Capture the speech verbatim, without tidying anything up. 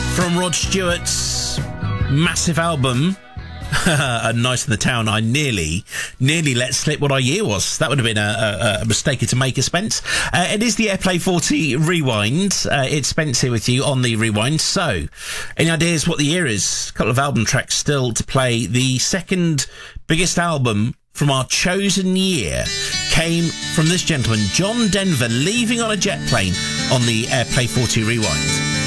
From Rod Stewart's massive album, A Night in the Town, I nearly, nearly let slip what our year was. That would have been a, a, a mistake to make, Spence. Uh, it is the Airplay forty Rewind. Uh, it's Spence here with you on the Rewind. So, any ideas what the year is? A couple of album tracks still to play. The second biggest album from our chosen year came from this gentleman, John Denver, leaving on a jet plane on the Airplay forty Rewind.